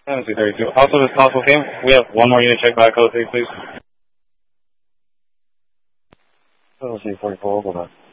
32. Also, this possible came. We have one more unit check by code 3, please. Oh, C44, hold on.